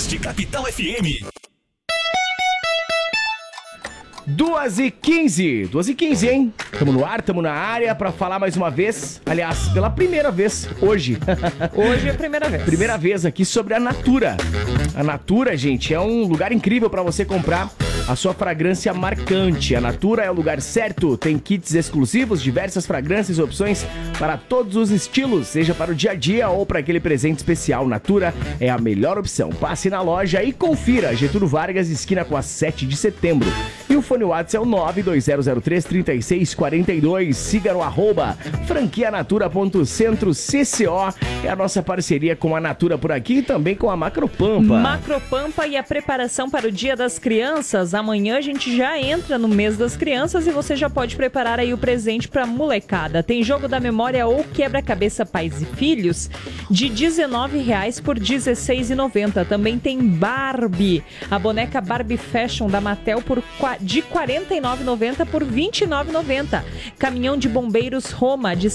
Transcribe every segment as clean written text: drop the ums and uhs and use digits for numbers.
Oeste Capital FM. 2h15, hein? Tamo no ar, tamo na área pra falar mais uma vez. Aliás, pela primeira vez, hoje. Hoje é a primeira vez. Primeira vez aqui sobre a Natura. A Natura, gente, é um lugar incrível pra você comprar a sua fragrância marcante. A Natura é o lugar certo. Tem kits exclusivos, diversas fragrâncias e opções para todos os estilos, seja para o dia a dia ou para aquele presente especial. Natura é a melhor opção. Passe na loja e confira. Getúlio Vargas, esquina com a 7 de setembro. E o fone WhatsApp é o 920033642. Siga no @franquianatura.centro.cco. É a nossa parceria com a Natura por aqui e também com a Macropampa. Macropampa e a preparação para o Dia das Crianças. Amanhã a gente já entra no mês das crianças e você já pode preparar aí o presente para molecada. Tem jogo da memória ou quebra-cabeça pais e filhos de R$19 por R$16,90. Também tem Barbie, a boneca Barbie Fashion da Mattel de R$49,90 por R$29,90. Caminhão de bombeiros Roma de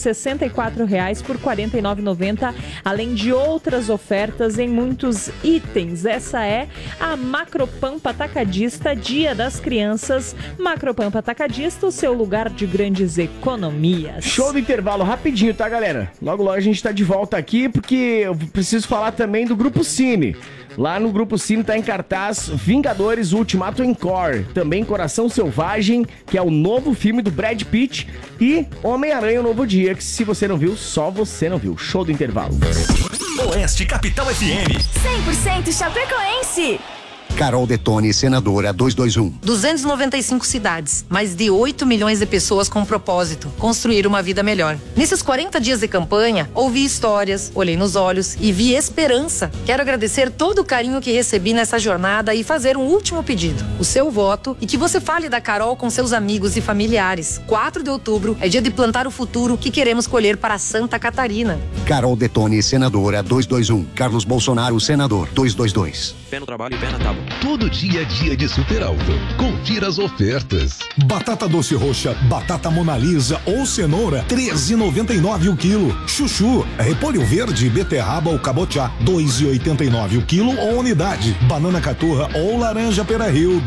R$64 por R$49,90. Além de outras ofertas em muitos itens. Essa é a Macropampa Atacadista, Dia das Crianças. Macropampa Atacadista, o seu lugar de grandes economias. Show do intervalo, rapidinho, tá, galera? Logo, logo a gente tá de volta aqui, porque eu preciso falar também do Grupo Cine. Lá no Grupo Cine tá em cartaz Vingadores Ultimato Encore. Também Coração Selvagem, que é o novo filme do Brad Pitt. E Homem-Aranha, o Novo Dia, que se você não viu, só você não viu. Show do intervalo. Oeste Capital FM. 100% Chapecoense. Carol Detone, senadora 221. 295 cidades, mais de 8 milhões de pessoas com um propósito: construir uma vida melhor. Nesses 40 dias de campanha, ouvi histórias, olhei nos olhos e vi esperança. Quero agradecer todo o carinho que recebi nessa jornada e fazer um último pedido: o seu voto, e que você fale da Carol com seus amigos e familiares. 4 de outubro é dia de plantar o futuro que queremos colher para Santa Catarina. Carol Detone, senadora 221. Carlos Bolsonaro, senador 222. Pé no trabalho e pé na tábua. Todo dia é dia de Super Alto. Confira as ofertas. Batata doce roxa, batata Mona Lisa ou cenoura, R$13,99 o quilo. Chuchu, repolho verde, beterraba ou cabotiá, R$2,89 o quilo ou unidade. Banana caturra ou laranja Pera-Rio,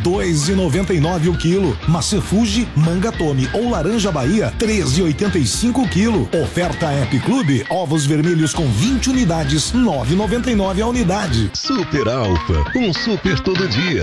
R$2,99 o quilo. Maçã Fuji, manga Tome ou laranja Bahia, R$13,85 o quilo. Oferta App Clube, ovos vermelhos com 20 unidades, R$9,99 a unidade. Super Alfa, um super todo dia.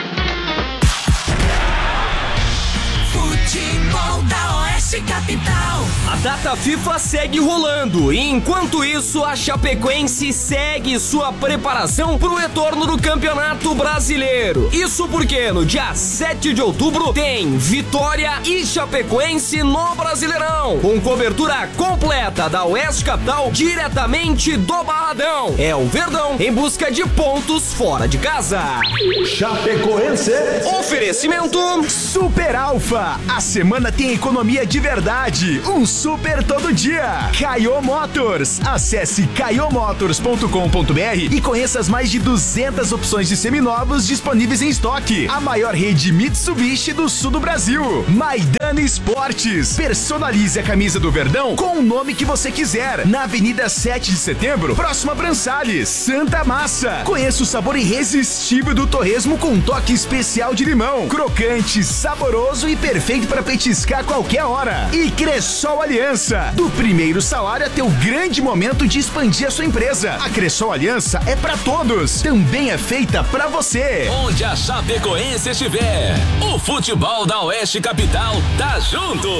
Futebol da Oeste Capital. A data FIFA segue rolando e enquanto isso a Chapecoense segue sua preparação para o retorno do Campeonato Brasileiro. Isso porque no dia 7 de outubro tem Vitória e Chapecoense no Brasileirão, com cobertura completa da Oeste Capital diretamente do Barradão. É o Verdão em busca de pontos fora de casa. Chapecoense. Oferecimento Super Alfa. A semana tem economia de verdade. Um super todo dia. Caio Motors. Acesse caiomotors.com.br e conheça as mais de 200 opções de seminovos disponíveis em estoque. A maior rede Mitsubishi do sul do Brasil. Maidana Esportes. Personalize a camisa do Verdão com o nome que você quiser. Na Avenida 7 de Setembro, próximo a Brançales. Santa Massa. Conheça o sabor irresistível do torresmo com um toque especial de limão. Crocante, saboroso e perfeito para petiscar a qualquer hora. E Cressol Aliança. Do primeiro salário até o grande momento de expandir a sua empresa. A Cressol Aliança é para todos. Também é feita para você. Onde a Chapecoense estiver, o futebol da Oeste Capital tá junto.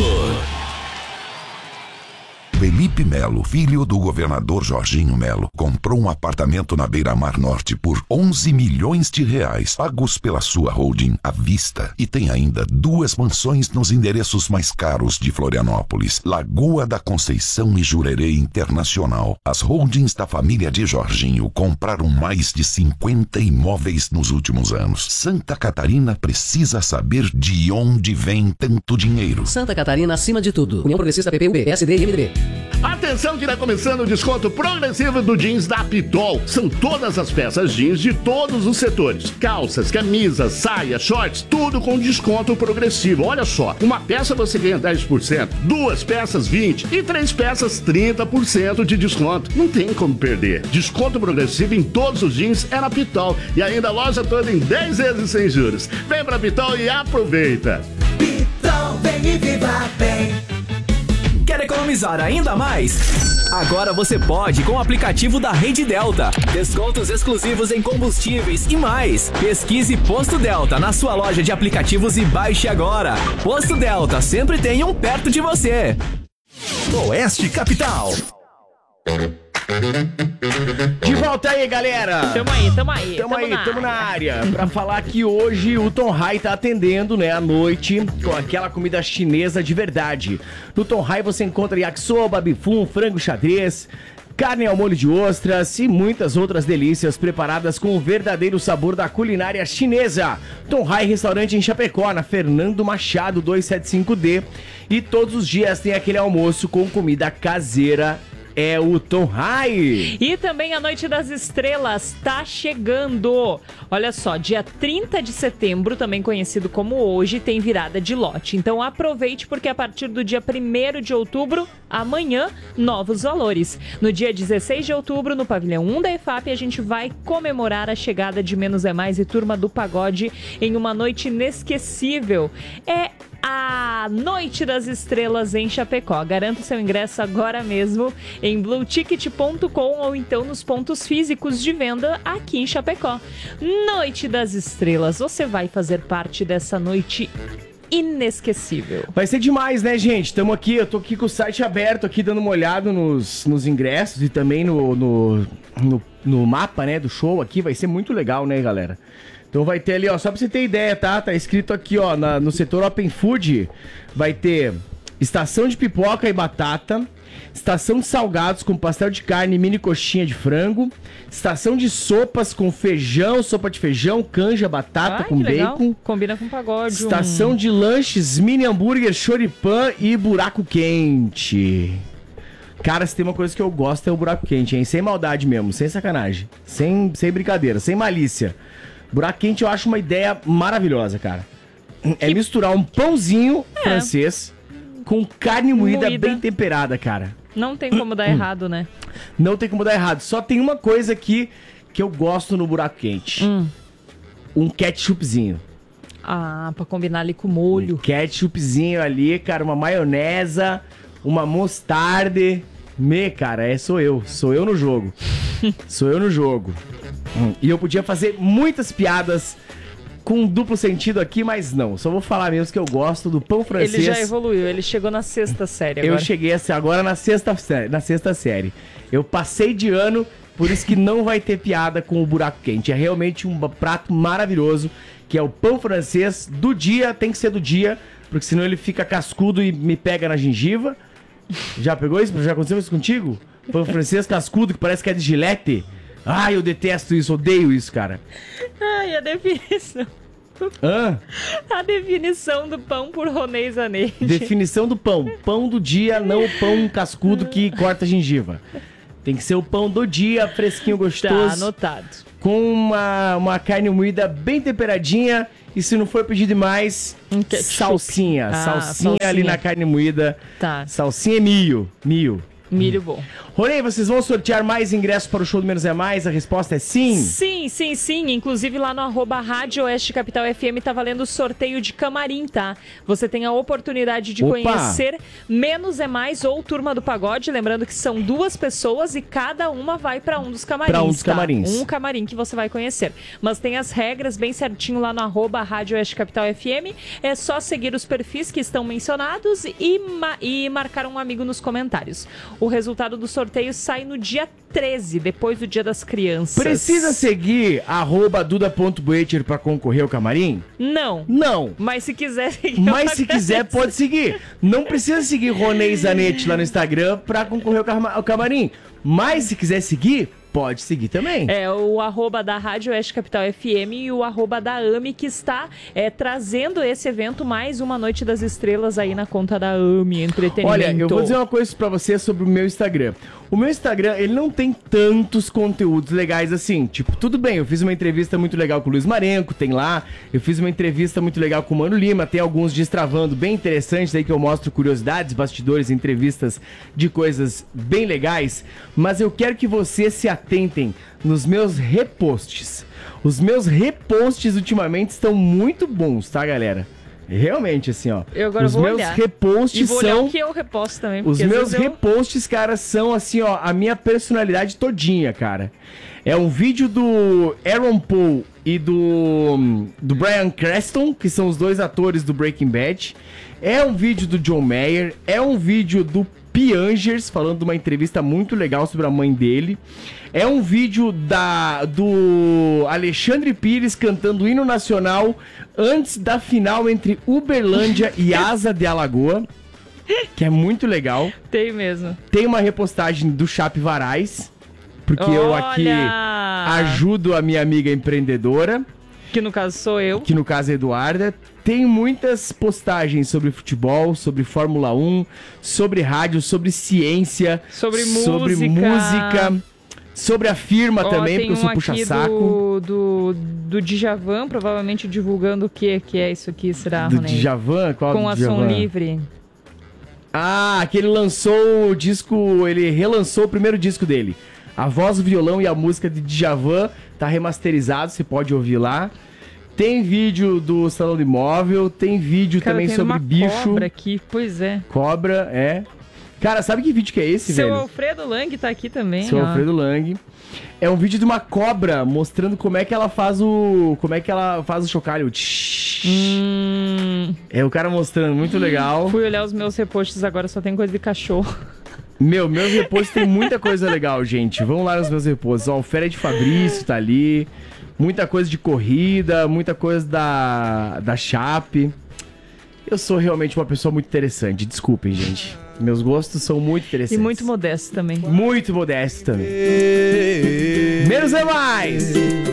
Felipe Melo, filho do governador Jorginho Melo, comprou um apartamento na Beira-Mar Norte por R$11 milhões, pagos pela sua holding à vista. E tem ainda 2 mansões nos endereços mais caros de Florianópolis, Lagoa da Conceição e Jurerê Internacional. As holdings da família de Jorginho compraram mais de 50 imóveis nos últimos anos. Santa Catarina precisa saber de onde vem tanto dinheiro. Santa Catarina acima de tudo. União Progressista, PPUB, PSD e MDB. Atenção que está começando o desconto progressivo do jeans da Pitol. São todas as peças jeans de todos os setores. Calças, camisas, saias, shorts, tudo com desconto progressivo. Olha só, uma peça você ganha 10%, 2 peças 20% e 3 peças 30% de desconto. Não tem como perder. Desconto progressivo em todos os jeans é na Pitol. E ainda a loja toda em 10 vezes sem juros. Vem pra Pitol e aproveita. Pitol, vem e viva bem. Quer economizar ainda mais? Agora você pode com o aplicativo da Rede Delta. Descontos exclusivos em combustíveis e mais. Pesquise Posto Delta na sua loja de aplicativos e baixe agora. Posto Delta, sempre tem um perto de você. Oeste Capital. De volta aí, galera! Tamo na área. Pra falar que hoje o Tom Hai tá atendendo, né, à noite, com aquela comida chinesa de verdade. No Tom Hai você encontra yakisoba, bifum, frango xadrez, carne ao molho de ostras e muitas outras delícias preparadas com o verdadeiro sabor da culinária chinesa. Tom Hai Restaurante em Chapecó, na Fernando Machado 275D. E todos os dias tem aquele almoço com comida caseira. É o Tom Hai. E também a Noite das Estrelas tá chegando. Olha só, dia 30 de setembro, também conhecido como hoje, tem virada de lote. Então aproveite porque a partir do dia 1º de outubro, amanhã, novos valores. No dia 16 de outubro, no pavilhão 1 da EFAP, a gente vai comemorar a chegada de Menos é Mais e Turma do Pagode em uma noite inesquecível. É a Noite das Estrelas em Chapecó. Garanta o seu ingresso agora mesmo em blueticket.com ou então nos pontos físicos de venda aqui em Chapecó. Noite das Estrelas, você vai fazer parte dessa noite inesquecível. Vai ser demais, né, gente? Eu tô aqui com o site aberto, aqui dando uma olhada nos ingressos e também no mapa, né, do show aqui. Vai ser muito legal, né, galera? Então vai ter ali, ó, só pra você ter ideia, tá? Tá escrito aqui, ó, no setor Open Food, vai ter estação de pipoca e batata, estação de salgados com pastel de carne e mini coxinha de frango, estação de sopas com feijão, sopa de feijão, canja, batata com bacon. Combina com pagode. Estação de lanches, mini hambúrguer, choripan e buraco quente. Cara, se tem uma coisa que eu gosto é o buraco quente, hein? Sem maldade mesmo, sem sacanagem, sem brincadeira, sem malícia. Buraco quente eu acho uma ideia maravilhosa, cara. É misturar um pãozinho francês com carne moída bem temperada, cara. Não tem como dar errado, né? Não tem como dar errado. Só tem uma coisa aqui que eu gosto no buraco quente. Um ketchupzinho. Ah, pra combinar ali com molho. Um ketchupzinho ali, cara. Uma maionesa, uma mostarda. Cara, sou eu. Sou eu no jogo. Sou eu no jogo. E eu podia fazer muitas piadas com duplo sentido aqui, mas não. Só vou falar mesmo que eu gosto do pão francês. Ele já evoluiu, ele chegou na 6ª série agora. Eu cheguei agora na sexta série. Eu passei de ano, por isso que não vai ter piada com o buraco quente. É realmente um prato maravilhoso, que é o pão francês do dia, tem que ser do dia, porque senão ele fica cascudo e me pega na gengiva. Já pegou isso? Já aconteceu isso contigo? Pão francês cascudo, que parece que é de Gillette. Ai, eu detesto isso, odeio isso, cara. Ai, a definição. A definição do pão por Ronei Zanetti. Definição do pão. Pão do dia, não o pão cascudo que corta a gengiva. Tem que ser o pão do dia, fresquinho, gostoso. Tá anotado. Com uma carne moída bem temperadinha. E se não for pedir demais, salsinha. Salsinha ali na carne moída. Tá. Salsinha e milho. Milho bom. Ronei, vocês vão sortear mais ingressos para o show do Menos é Mais? A resposta é sim? Sim. Inclusive lá no @Rádio Oeste Capital FM tá valendo sorteio de camarim, tá? Você tem a oportunidade de conhecer Menos é Mais ou Turma do Pagode. Lembrando que são 2 pessoas e cada uma vai para um dos camarins. Para um dos camarins. Um camarim que você vai conhecer. Mas tem as regras bem certinho lá no @Rádio Oeste Capital FM. É só seguir os perfis que estão mencionados e marcar um amigo nos comentários. O resultado do sorteio sai no dia 13, depois do Dia das Crianças. Precisa seguir @duda.boecher para concorrer ao camarim? Não. Mas se quiser seguir. Mas se quiser, pode seguir. Não precisa seguir Ronei Zanetti lá no Instagram para concorrer ao camarim. Mas se quiser seguir, Pode seguir também. É, o @, da Rádio Oeste Capital FM e o @ da AMI, que está trazendo esse evento, mais uma Noite das Estrelas aí na conta da AMI Entretenimento. Olha, eu vou dizer uma coisa pra você sobre o meu Instagram. O meu Instagram, ele não tem tantos conteúdos legais assim. Tipo, tudo bem, eu fiz uma entrevista muito legal com o Luiz Marenco, tem lá. Eu fiz uma entrevista muito legal com o Mano Lima, tem alguns destravando bem interessantes aí que eu mostro curiosidades, bastidores, entrevistas de coisas bem legais. Mas eu quero que vocês se atentem nos meus reposts. Os meus reposts ultimamente estão muito bons, tá, galera? Realmente, assim, ó. Eu agora vou olhar. Reposts e vou olhar são... o que eu reposto também. Os meus reposts, cara, são, assim, ó, a minha personalidade todinha, cara. É um vídeo do Aaron Paul e do Bryan Cranston, que são os dois atores do Breaking Bad. É um vídeo do John Mayer. É um vídeo do Piangers, falando de uma entrevista muito legal sobre a mãe dele. É um vídeo do Alexandre Pires cantando o hino nacional antes da final entre Uberlândia e Asa de Alagoa, que é muito legal. Tem mesmo. Tem uma repostagem do Chape Varais, porque eu aqui ajudo a minha amiga empreendedora. Que no caso sou eu. Que no caso é a Eduarda. Tem muitas postagens sobre futebol, sobre Fórmula 1, sobre rádio, sobre ciência, sobre música, sobre a firma também, porque eu sou puxa-saco. Do Djavan, provavelmente divulgando o que é isso aqui, será, Do Ronei? Djavan? Qual Com do a Djavan? Som Livre. Ah, que ele lançou o disco, ele relançou o primeiro disco dele. A voz, o violão e a música de Djavan tá remasterizado, você pode ouvir lá. Tem vídeo do Salão do Imóvel, tem vídeo também sobre uma bicho. Cobra aqui, pois é. Cobra, é. Cara, sabe que vídeo que é esse, velho? Seu Alfredo Lang tá aqui também, Seu Alfredo Lang. É um vídeo de uma cobra mostrando como é que ela faz o chocalho. É o cara mostrando, muito legal. Fui olhar os meus reposts agora, só tem coisa de cachorro. Meus reposts tem muita coisa legal, gente. Vamos lá nos meus reposts. Ó, o Fera de Fabrício tá ali. Muita coisa de corrida, muita coisa da Chape. Eu sou realmente uma pessoa muito interessante. Desculpem, gente. Meus gostos são muito interessantes. E muito modesto também. Muito modesto também. Menos é mais!